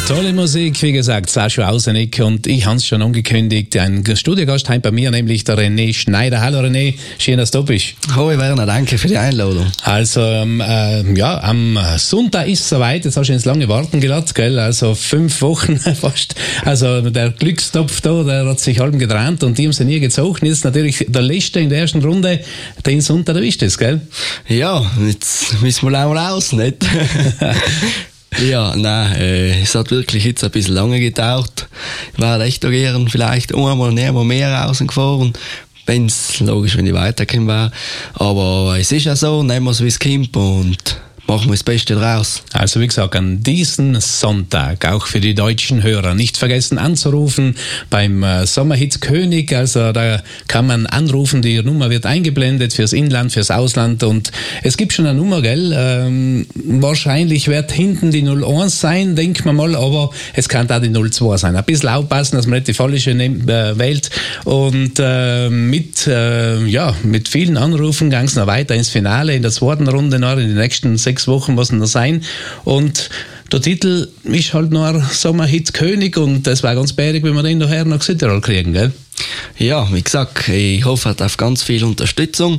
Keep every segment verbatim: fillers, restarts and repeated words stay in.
Tolle Musik, wie gesagt, Sascha Auseneck, und ich habe es schon angekündigt, ein Studiogast heim bei mir, nämlich der René Schneider. Hallo René, schön, dass du bist. Hallo Werner, danke für die Einladung. Also äh, ja, am Sonntag ist es soweit, jetzt hast du ins lange Warten gelassen, gell? Also fünf Wochen fast. Also der Glückstopf da, der hat sich halb gedreht und die haben sie nie gezogen. Jetzt natürlich der Letzte in der ersten Runde, den Sonntag erwischt ist, gell? Ja, jetzt müssen wir auch mal raus, nicht? Ja, nein, äh, es hat wirklich jetzt ein bisschen lange gedauert. Ich war echt gern vielleicht einmal näher mehr rausgefahren, wenn es logisch, wenn ich weitergekommen wäre. Aber es ist ja so, nehmen wir es wie es kommt und machen wir das Beste draus. Also wie gesagt, an diesem Sonntag, auch für die deutschen Hörer, nicht vergessen anzurufen beim äh, Sommerhits König. Also da kann man anrufen, die Nummer wird eingeblendet fürs Inland, fürs Ausland, und es gibt schon eine Nummer, gell? Ähm, wahrscheinlich wird hinten die null eins sein, denkt man mal, aber es kann auch die null zwei sein. Ein bisschen aufpassen, dass man nicht die falsche nehm, äh, wählt, und äh, mit, äh, ja, mit vielen Anrufen ging es noch weiter ins Finale, in der zweiten Runde noch, in den nächsten sechs Wochen muss noch sein, und der Titel ist halt noch Sommerhits König, und das war ganz bärig, wenn wir den nachher nach Südtirol kriegen, gell? Ja, wie gesagt, ich hoffe auf ganz viel Unterstützung.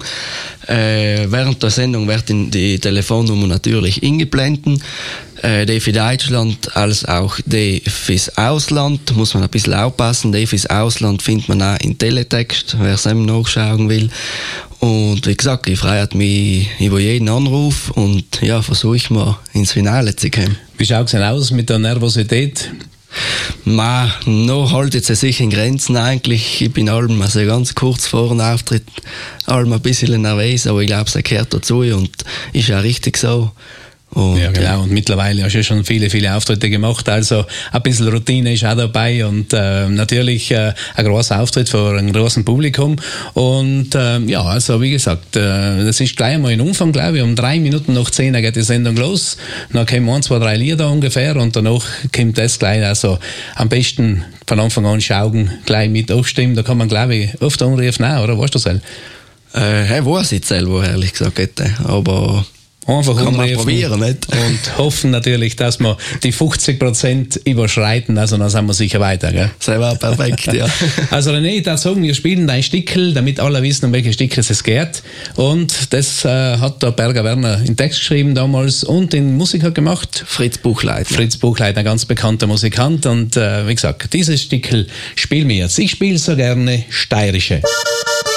Äh, während der Sendung werden die Telefonnummer natürlich eingeblendet. Äh, die für Deutschland als auch die fürs Ausland, muss man ein bisschen aufpassen. Die fürs Ausland findet man auch in Teletext, wer es eben nachschauen will. Und wie gesagt, ich freue mich über jeden Anruf und ja, versuche ich mal ins Finale zu kommen. Wie schaut es denn aus mit der Nervosität? Ma, noch haltet es sich in Grenzen eigentlich. Ich bin allem, also ganz kurz vor dem Auftritt, allem ein bisschen nervös, aber ich glaube, es gehört dazu und ist ja richtig so. Und, ja, genau. Und mittlerweile hast du ja schon viele, viele Auftritte gemacht, also ein bisschen Routine ist auch dabei, und äh, natürlich äh, ein großer Auftritt vor einem großen Publikum. Und äh, ja, also wie gesagt, äh, das ist gleich mal in Umfang, glaube ich. Um drei Minuten nach zehn geht die Sendung los. Dann kommen ein, zwei, drei Lieder ungefähr, und danach kommt das gleich. Also am besten von Anfang an schauen, gleich mit aufstimmen. Da kann man, glaube ich, oft anrufen auch, oder? Weißt du das? Äh, ich weiß nicht selber, ehrlich gesagt, aber einfach kann man probieren, nicht? Und hoffen natürlich, dass wir die fünfzig Prozent überschreiten, also dann sind wir sicher weiter, gell? Das war perfekt, ja. Also René, ich würde sagen, wir spielen dein Stickel, damit alle wissen, um welche Stickel es geht. Und das äh, hat der Berger Werner in Text geschrieben damals und den Musiker gemacht. Fritz Buchleitner. Fritz Buchleitner, ein ganz bekannter Musikant. Und äh, wie gesagt, dieses Stickel spielen wir jetzt. Ich spiele so gerne steirische.